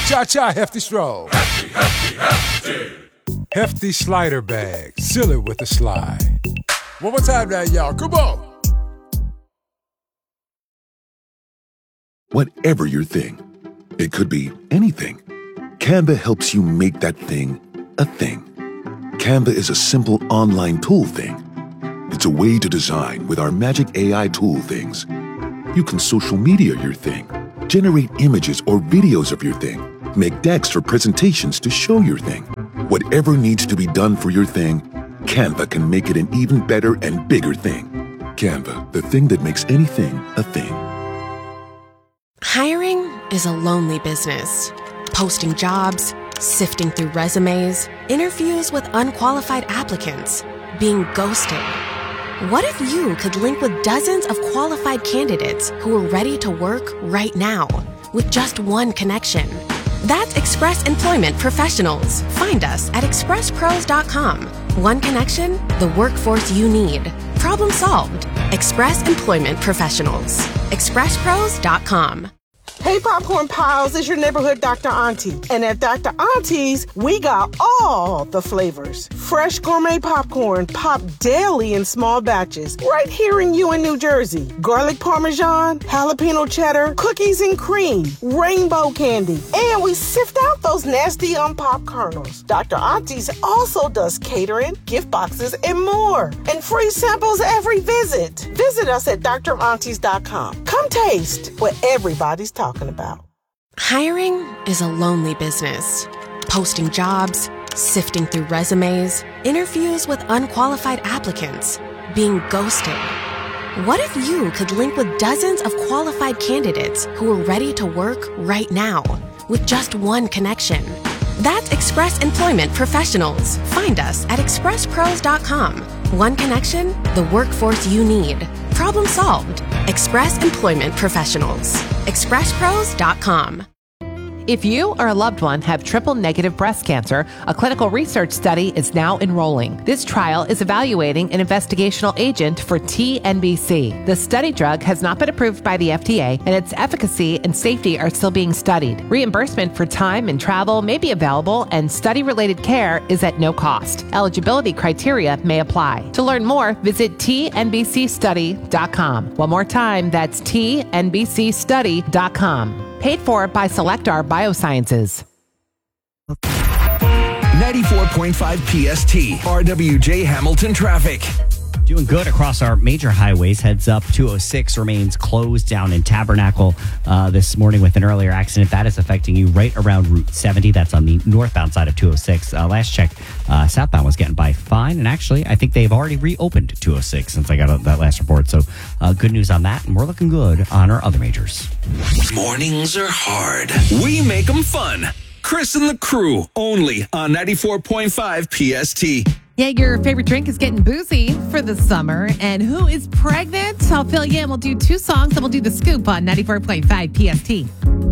Cha-cha, Hefty Stroll. Hefty slider bag. Seal it with a slide. One more time now, y'all. Come on. Whatever your thing, it could be anything. Canva helps you make that thing a thing. Canva is a simple online tool thing. It's a way to design with our magic AI tool things. You can social media your thing, generate images or videos of your thing, make decks or presentations to show your thing. Whatever needs to be done for your thing, Canva can make it an even better and bigger thing. Canva, the thing that makes anything a thing. Hiring is a lonely business. Posting jobs, sifting through resumes, interviews with unqualified applicants, being ghosted. What if you could link with dozens of qualified candidates who are ready to work right now with just one connection? That's Express Employment Professionals. Find us at expresspros.com. One connection, the workforce you need. Problem solved. Express Employment Professionals. expresspros.com. Hey, Popcorn Pals, it's your neighborhood Dr. Auntie. And at Dr. Auntie's, we got all the flavors. Fresh gourmet popcorn, pop daily in small batches, right here in New Jersey. Garlic Parmesan, jalapeno cheddar, cookies and cream, rainbow candy. And we sift out those nasty unpopped kernels. Dr. Auntie's also does catering, gift boxes, and more. And free samples every visit. Visit us at draunties.com. Come taste what everybody's talking about. Hiring is a lonely business. Posting jobs, sifting through resumes, interviews with unqualified applicants, being ghosted. What if you could link with dozens of qualified candidates who are ready to work right now with just one connection? That's Express Employment Professionals. Find us at expresspros.com. One connection, the workforce you need. Problem solved. Express Employment Professionals. expresspros.com. If you or a loved one have triple-negative breast cancer, a clinical research study is now enrolling. This trial is evaluating an investigational agent for TNBC. The study drug has not been approved by the FDA, and its efficacy and safety are still being studied. Reimbursement for time and travel may be available, and study-related care is at no cost. Eligibility criteria may apply. To learn more, visit tnbcstudy.com. One more time, that's tnbcstudy.com. Paid for by Selectar Biosciences. 94.5 PST, RWJ Hamilton traffic. Doing good across our major highways. Heads up, 206 remains closed down in Tabernacle this morning with an earlier accident. That is affecting you right around Route 70. That's on the northbound side of 206. Last check, southbound was getting by fine. And actually, I think they've already reopened 206 since I got that last report. So good news on that. And we're looking good on our other majors. Mornings are hard. We make them fun. Chris and the crew, only on 94.5 PST. Yeah, your favorite drink is getting boozy for the summer. And who is pregnant? I'll fill you in. We'll do two songs, and we'll do the scoop on 94.5 PST.